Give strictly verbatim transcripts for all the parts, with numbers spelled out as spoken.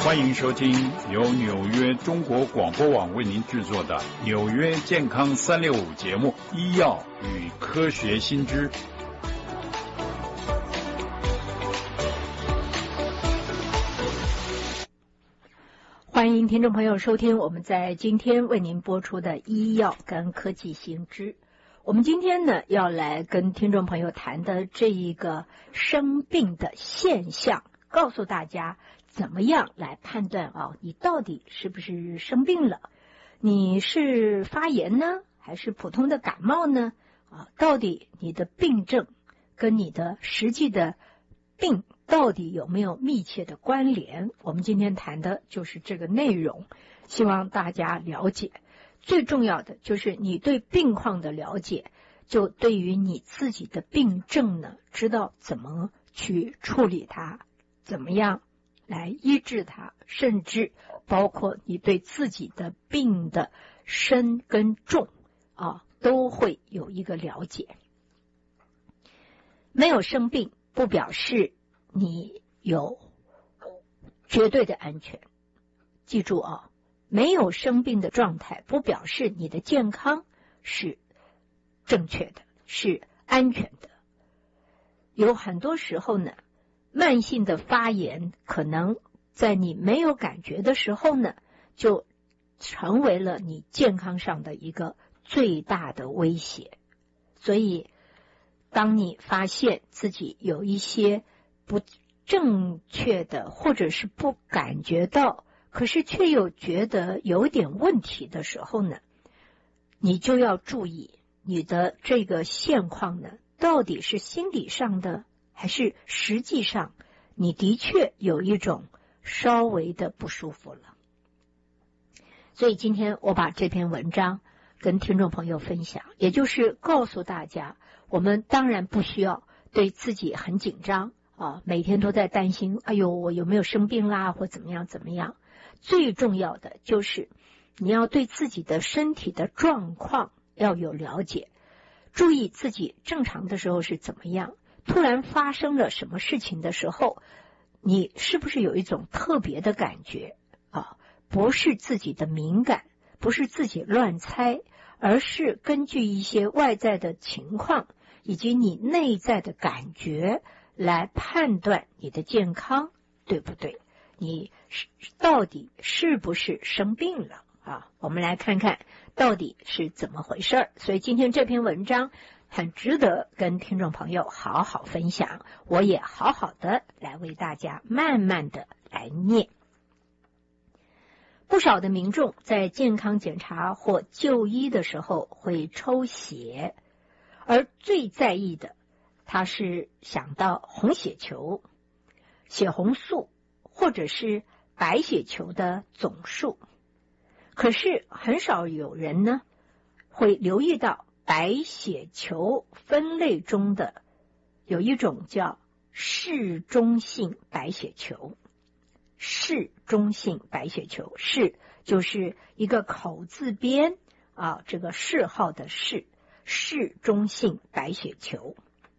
欢迎收听由纽约中国广播网为您制作的纽约健康三六五节目《医药与科学新知》。 欢迎听众朋友收听我们在今天为您播出的医药跟科技新知。我们今天呢要来跟听众朋友谈的这一个生病的现象，告诉大家怎么样来判断啊，你到底是不是生病了？你是发炎呢，还是普通的感冒呢？啊，到底你的病症跟你的实际的病到底有没有密切的关联？我们今天谈的就是这个内容，希望大家了解。最重要的就是你对病况的了解，就对于你自己的病症呢，知道怎么去处理它，怎么样来医治它，甚至包括你对自己的病的深跟重啊，都会有一个了解。没有生病不表示你有绝对的安全，记住啊，没有生病的状态不表示你的健康是正确的，是安全的。有很多时候呢，慢性的发炎可能在你没有感觉的时候呢，就成为了你健康上的一个最大的威胁。所以当你发现自己有一些不正确的，或者是不感觉到，可是却又觉得有点问题的时候呢，你就要注意你的这个现况呢，到底是心理上的，还是实际上你的确有一种稍微的不舒服了。所以今天我把这篇文章跟听众朋友分享，也就是告诉大家，我们当然不需要对自己很紧张啊，每天都在担心，哎呦，我有没有生病啦，或怎么样怎么样。最重要的就是你要对自己的身体的状况要有了解，注意自己正常的时候是怎么样，突然发生了什么事情的时候，你是不是有一种特别的感觉啊？不是自己的敏感，不是自己乱猜，而是根据一些外在的情况以及你内在的感觉来判断你的健康对不对，你到底是不是生病了啊？我们来看看到底是怎么回事。所以今天这篇文章很值得跟听众朋友好好分享，我也好好的来为大家慢慢的来念。不少的民众在健康检查或就医的时候会抽血，而最在意的他是想到红血球、血红素或者是白血球的总数，可是很少有人呢会留意到白血球分类中的有一种叫嗜中性白血球。嗜中性白血球，嗜就是一个口字边啊，这个嗜好的嗜，嗜中性白血球。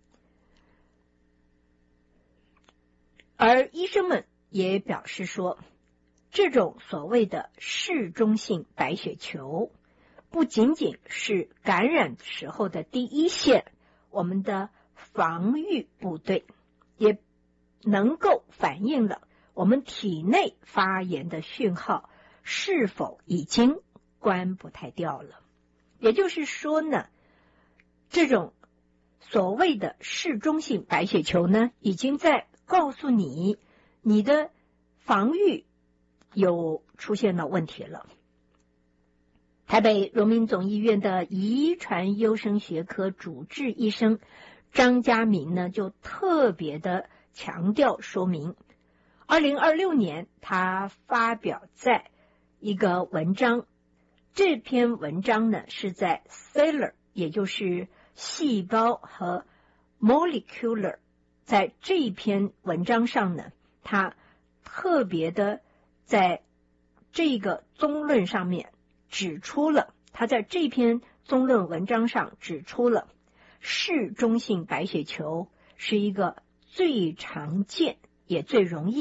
而医生们也表示说，这种所谓的嗜中性白血球不仅仅是感染时候的第一线，我们的防御部队，也能够反映了我们体内发炎的讯号是否已经关不太掉了。也就是说呢，这种所谓的嗜中性白血球呢，已经在告诉你，你的防御有出现了问题了。台北荣民总医院的遗传优生学科主治医生张家明呢，就特别的强调说明，二零二六年他发表在一个文章，这篇文章呢是在 Cellular， 也就是细胞和 Molecular， 在这一篇文章上呢，他特别的在这个综论上面指出了，他在这篇综论文章上指出了嗜中性白血球是一个最常见也最容易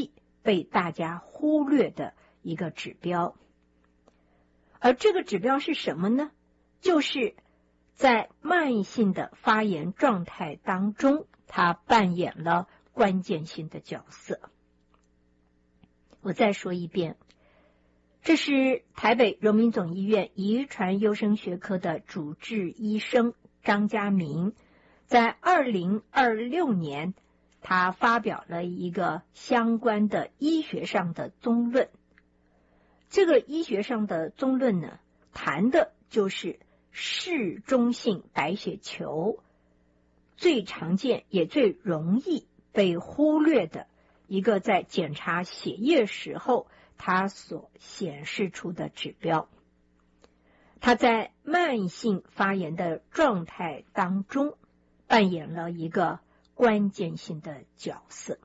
被大家忽略的一个指标。而这个指标是什么呢？就是在慢性的发炎状态当中，它扮演了关键性的角色。我再说一遍，这是台北荣民总医院遗传优生学科的主治医生张家明在二零二六年他发表了一个相关的医学上的综论。这个医学上的综论呢，谈的就是嗜中性白血球最常见也最容易被忽略的一个在检查血液时候它所显示出的指标。它在慢性发炎的状态当中扮演了一个关键性的角色。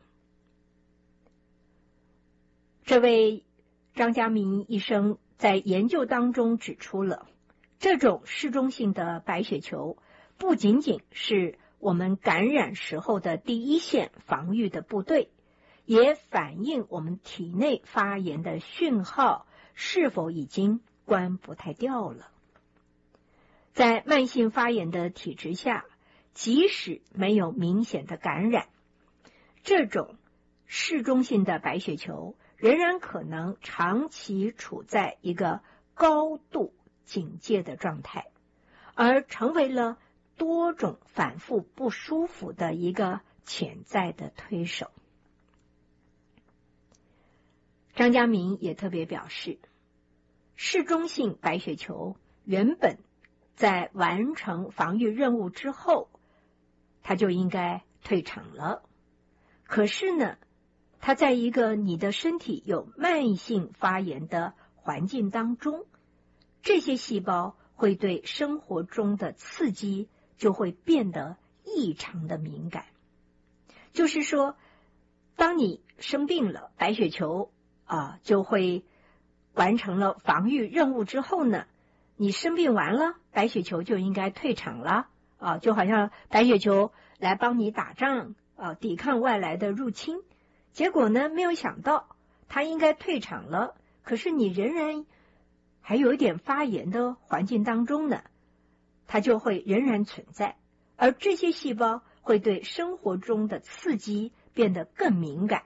这位张家明医生在研究当中指出了，这种嗜中性的白血球不仅仅是我们感染时候的第一线防御的部队，也反映我们体内发炎的讯号是否已经关不太掉了。在慢性发炎的体质下，即使没有明显的感染，这种嗜中性的白血球仍然可能长期处在一个高度警戒的状态，而成为了多种反复不舒服的一个潜在的推手。张家明也特别表示，嗜中性白血球原本在完成防御任务之后，它就应该退场了。可是呢，它在一个你的身体有慢性发炎的环境当中，这些细胞会对生活中的刺激就会变得异常的敏感。就是说，当你生病了，白血球啊就会完成了防御任务之后呢，你生病完了，白血球就应该退场了啊，就好像白血球来帮你打仗啊，抵抗外来的入侵。结果呢，没有想到它应该退场了，可是你仍然还有一点发炎的环境当中呢，它就会仍然存在，而这些细胞会对生活中的刺激变得更敏感。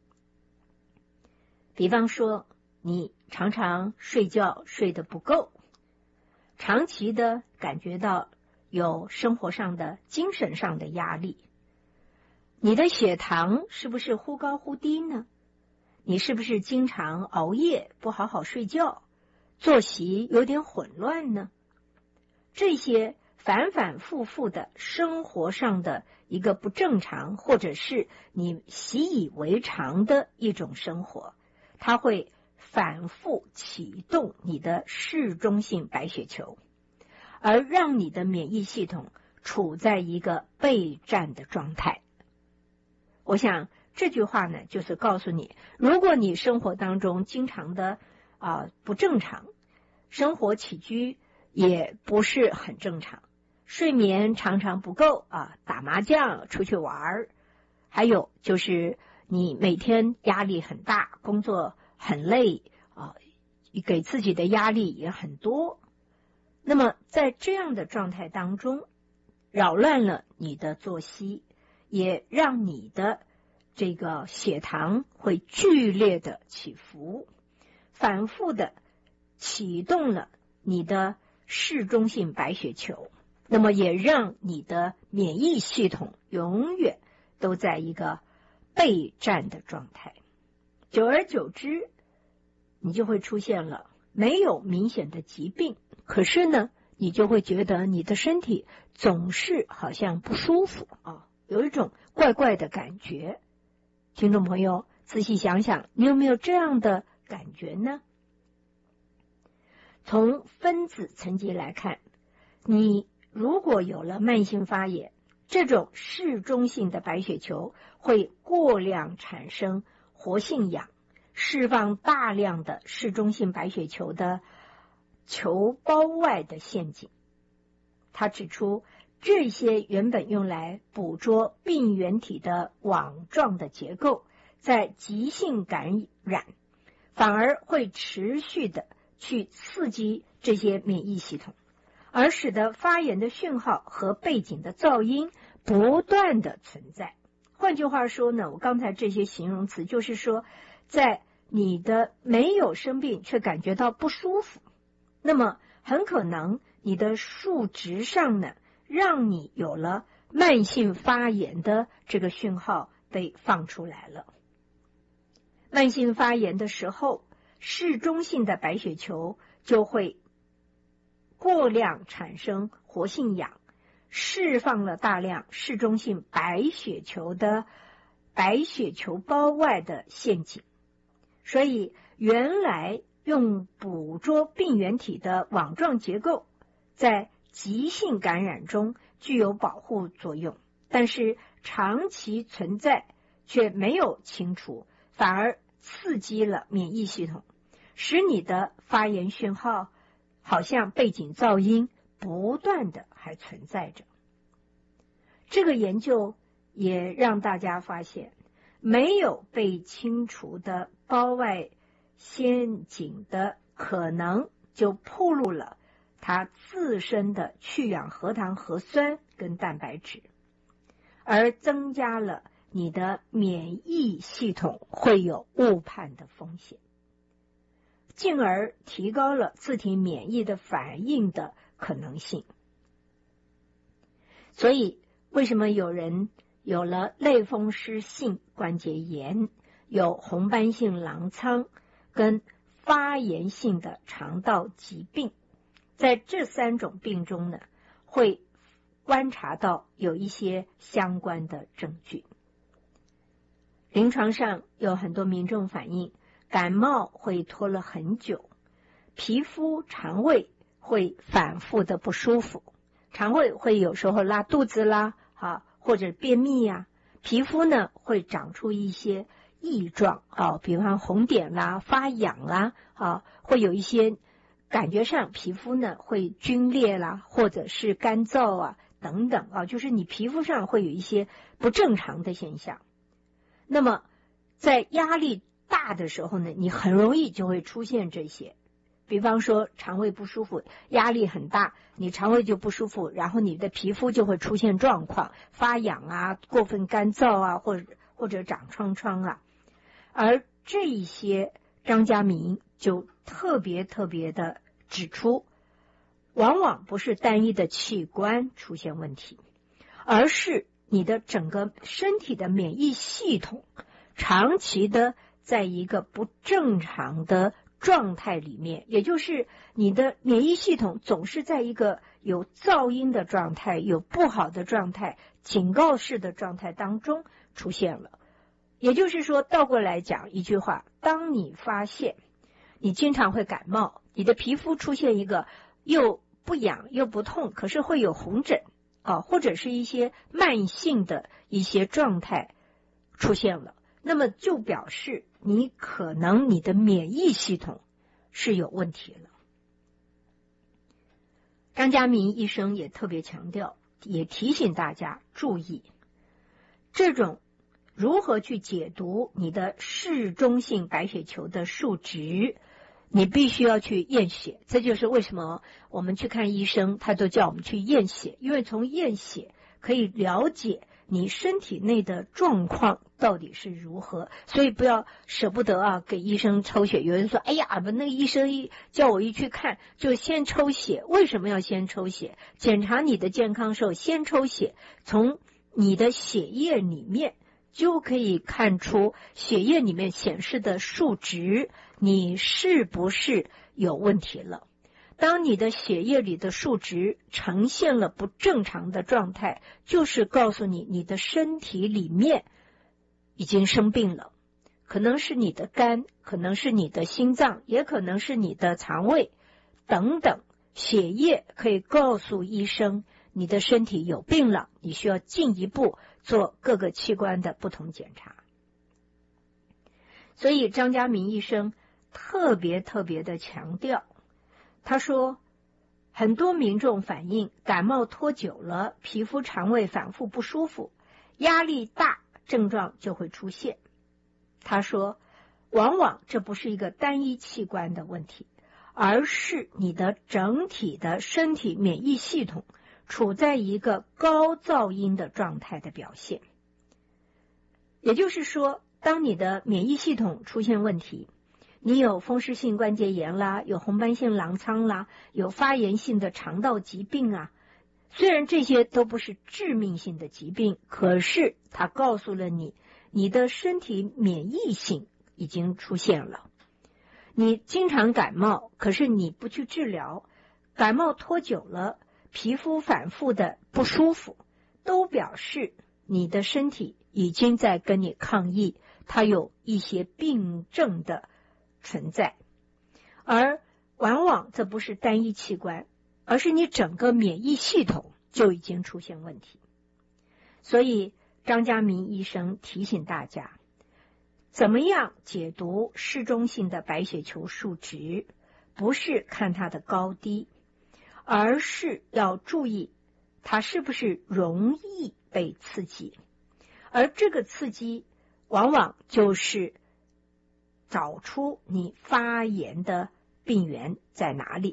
比方说，你常常睡觉睡得不够，长期的感觉到有生活上的精神上的压力，你的血糖是不是忽高忽低呢？你是不是经常熬夜不好好睡觉，作息有点混乱呢？这些反反复复的生活上的一个不正常，或者是你习以为常的一种生活，它会反复启动你的嗜中性白血球，而让你的免疫系统处在一个备战的状态。我想这句话呢，就是告诉你，如果你生活当中经常的啊、呃、不正常，生活起居也不是很正常，睡眠常常不够啊，打麻将、出去玩，还有就是你每天压力很大，工作很累啊，给自己的压力也很多。那么在这样的状态当中，扰乱了你的作息，也让你的这个血糖会剧烈的起伏，反复的启动了你的嗜中性白血球，那么也让你的免疫系统永远都在一个备战的状态。久而久之，你就会出现了没有明显的疾病，可是呢，你就会觉得你的身体总是好像不舒服啊，有一种怪怪的感觉。听众朋友，仔细想想，你有没有这样的感觉呢？从分子层级来看，你如果有了慢性发炎，这种嗜中性的白血球会过量产生活性氧，释放大量的嗜中性白血球的球包外的陷阱。他指出，这些原本用来捕捉病原体的网状的结构， 在急性感染，反而会持续的去刺激这些免疫系统，而使得发炎的讯号和背景的噪音不断的存在。换句话说呢，我刚才这些形容词就是说，在你的没有生病却感觉到不舒服，那么很可能你的数值上呢，让你有了慢性发炎的这个讯号被放出来了。慢性发炎的时候，嗜中性的白血球就会过量产生活性氧，释放了大量嗜中性白血球的白血球包外的陷阱。所以原来用捕捉病原体的网状结构在急性感染中具有保护作用，但是长期存在却没有清除，反而刺激了免疫系统，使你的发炎讯号好像背景噪音不断的还存在着。这个研究也让大家发现，没有被清除的包外陷阱的可能就暴露了它自身的去氧核糖核酸跟蛋白质，而增加了你的免疫系统会有误判的风险，进而提高了自体免疫的反应的可能性。所以为什么有人有了类风湿性关节炎，有红斑性狼疮跟发炎性的肠道疾病，在这三种病中呢，会观察到有一些相关的证据。临床上有很多民众反映，感冒会拖了很久，皮肤肠胃会反复的不舒服，肠胃会有时候拉肚子啦，啊，或者便秘呀、啊，皮肤呢会长出一些异状啊，比方红点啦、发痒啦，啊，会有一些感觉上皮肤呢会皲裂啦，或者是干燥啊等等啊，就是你皮肤上会有一些不正常的现象。那么在压力大的时候呢，你很容易就会出现这些，比方说肠胃不舒服，压力很大，你肠胃就不舒服，然后你的皮肤就会出现状况，发痒啊，过分干燥啊，或者或者长疮疮啊。而这一些张家明就特别特别的指出，往往不是单一的器官出现问题，而是你的整个身体的免疫系统长期的在一个不正常的状态里面，也就是你的免疫系统总是在一个有噪音的状态，有不好的状态，警告式的状态当中出现了。也就是说，倒过来讲一句话，当你发现你经常会感冒，你的皮肤出现一个又不痒又不痛，可是会有红疹啊，或者是一些慢性的一些状态出现了，那么就表示你可能你的免疫系统是有问题了。张家明医生也特别强调，也提醒大家注意，这种如何去解读你的嗜中性白血球的数值，你必须要去验血。这就是为什么我们去看医生，他都叫我们去验血，因为从验血可以了解你身体内的状况到底是如何。所以不要舍不得啊，给医生抽血。有人说，哎呀，那个医生一叫我一去看就先抽血。为什么要先抽血？检查你的健康时候先抽血，从你的血液里面就可以看出血液里面显示的数值，你是不是有问题了。当你的血液里的数值呈现了不正常的状态，就是告诉你你的身体里面已经生病了，可能是你的肝，可能是你的心脏，也可能是你的肠胃等等。血液可以告诉医生你的身体有病了，你需要进一步做各个器官的不同检查。所以张家明医生特别特别的强调，他说很多民众反映感冒拖久了，皮肤肠胃反复不舒服，压力大症状就会出现。 他说，往往这不是一个单一器官的问题，而是你的整体的身体免疫系统处在一个高噪音的状态的表现。也就是说，当你的免疫系统出现问题，你有风湿性关节炎啦，有红斑性狼疮啦，有发炎性的肠道疾病啊，虽然这些都不是致命性的疾病，可是它告诉了你，你的身体免疫性已经出现了。你经常感冒，可是你不去治疗，感冒拖久了，皮肤反复的不舒服，都表示你的身体已经在跟你抗议，它有一些病症的存在。而往往这不是单一器官，而是你整个免疫系统就已经出现问题。所以张家明医生提醒大家，怎么样解读适中性的白血球数值，不是看它的高低，而是要注意它是不是容易被刺激，而这个刺激往往就是找出你发炎的病源在哪里，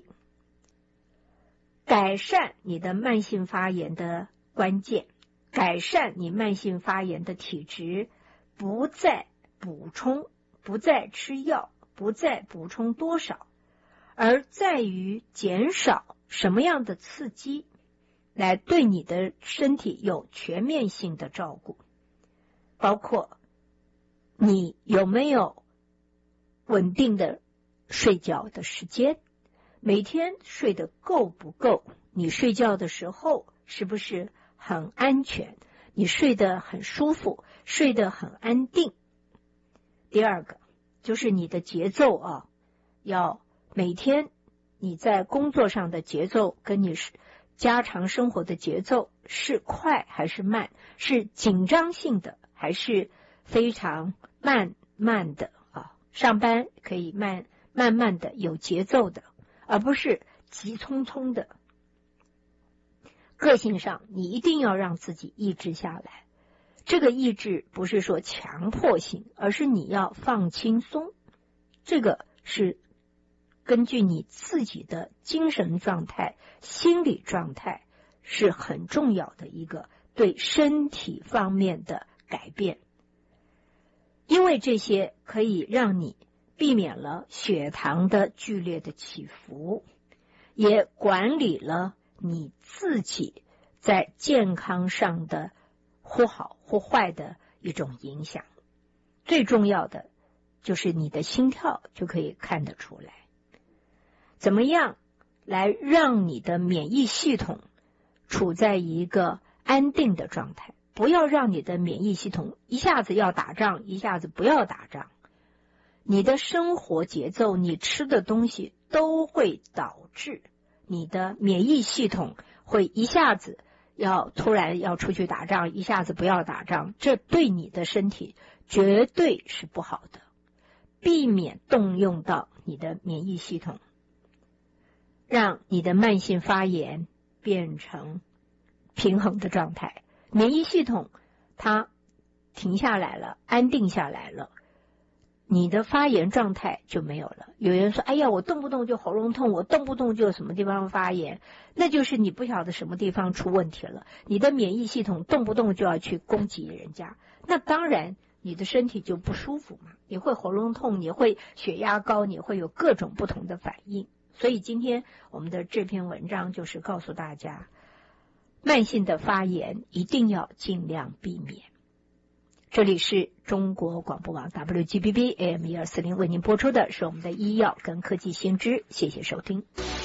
改善你的慢性发炎的关键，改善你慢性发炎的体质，不再补充，不再吃药，不再补充多少，而在于减少什么样的刺激，来对你的身体有全面性的照顾，包括你有没有稳定的睡觉的时间，每天睡得够不够，你睡觉的时候是不是很安全，你睡得很舒服，睡得很安定。第二个就是你的节奏啊，要每天你在工作上的节奏跟你家常生活的节奏是快还是慢，是紧张性的还是非常慢慢的啊？上班可以慢慢慢的有节奏的，而不是急匆匆的。个性上你一定要让自己抑制下来，这个抑制不是说强迫性，而是你要放轻松，这个是根据你自己的精神状态、心理状态是很重要的一个对身体方面的改变，因为这些可以让你避免了血糖的剧烈的起伏，也管理了你自己在健康上的或好或坏的一种影响。最重要的就是你的心跳就可以看得出来，怎么样来让你的免疫系统处在一个安定的状态，不要让你的免疫系统一下子要打仗，一下子不要打仗。你的生活节奏，你吃的东西都会导致你的免疫系统会一下子要突然要出去打仗，一下子不要打仗，这对你的身体绝对是不好的。避免动用到你的免疫系统，让你的慢性发炎变成平衡的状态，免疫系统它停下来了，安定下来了，你的发炎状态就没有了。有人说，哎呀，我动不动就喉咙痛，我动不动就什么地方发炎，那就是你不晓得什么地方出问题了，你的免疫系统动不动就要去攻击人家，那当然你的身体就不舒服嘛，你会喉咙痛，你会血压高，你会有各种不同的反应。所以今天我们的这篇文章就是告诉大家，慢性的发炎一定要尽量避免。这里是中国广播网 W G B B A M 一二四零为您播出的是我们的医药跟科技新知，谢谢收听。